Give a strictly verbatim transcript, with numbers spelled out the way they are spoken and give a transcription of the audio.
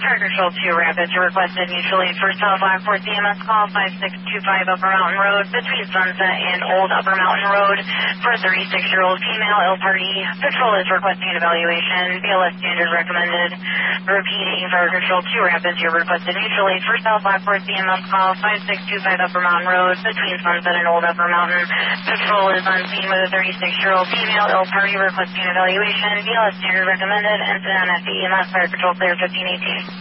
Fire Control two Rapids, you requested mutual aid for South Lockport C M S call five six two five Upper Mountain Road between Sunset and Old Upper Mountain Road for a thirty-six-year-old female ill party. Patrol is requesting evaluation. B L S standard recommended. Repeating, Fire Control two Rapids, you requested mutual aid for South Lockport C M S call five six two five Upper Mountain Road between Sunset and Old Upper Mountain. Patrol is on scene with a thirty-six-year-old female ill party requesting evaluation. B L S standard recommended. Incident at the E M S Fire Control clear fifteen eighteen.